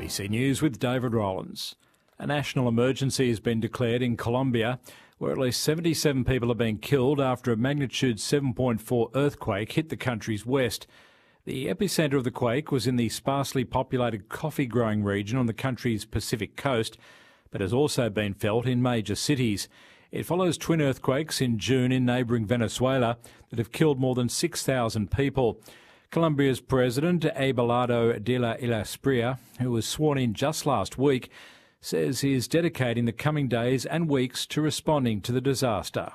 ABC News with David Rowlands. A national emergency has been declared in Colombia, where at least 77 people have been killed after a magnitude 7.4 earthquake hit the country's west. The epicentre of the quake was in the sparsely populated coffee-growing region on the country's Pacific coast, but has also been felt in major cities. It follows twin earthquakes in June in neighbouring Venezuela that have killed more than 6,000 people. Colombia's President Abelardo de la Espriella, who was sworn in just last week, says he is dedicating the coming days and weeks to responding to the disaster.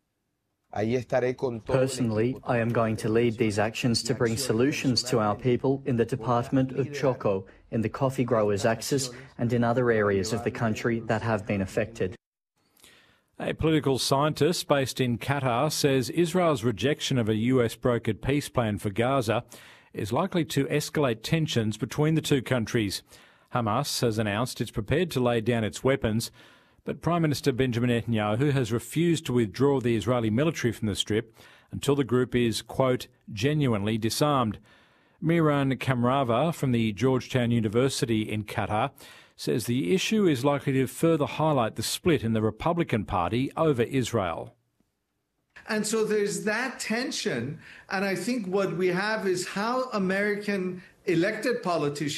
Personally, I am going to lead these actions to bring solutions to our people in the Department of Chocó, in the coffee growers' axis and in other areas of the country that have been affected. A political scientist based in Qatar says Israel's rejection of a US-brokered peace plan for Gaza is likely to escalate tensions between the two countries. Hamas has announced it's prepared to lay down its weapons, but Prime Minister Benjamin Netanyahu has refused to withdraw the Israeli military from the Strip until the group is, quote, genuinely disarmed. Miran Kamrava from the Georgetown University in Qatar says the issue is likely to further highlight the split in the Republican Party over Israel. And so there's that tension, and I think what we have is how American elected politicians